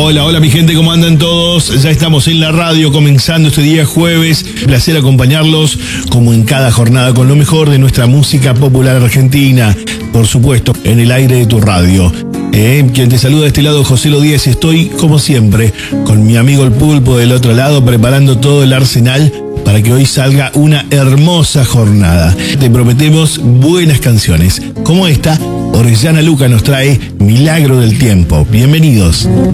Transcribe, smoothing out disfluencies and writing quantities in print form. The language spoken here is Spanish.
Hola, hola mi gente, ¿cómo andan todos? Ya estamos en la radio comenzando este día jueves. Placer acompañarlos como en cada jornada con lo mejor de nuestra música popular argentina. Por supuesto, en el aire de tu radio. Quien te saluda de este lado, José Lo 10. Estoy, como siempre, con mi amigo el Pulpo del otro lado, preparando todo el arsenal para que hoy salga una hermosa jornada. Te prometemos buenas canciones, como esta. Orellana Luca nos trae Milagro del Tiempo. Bienvenidos.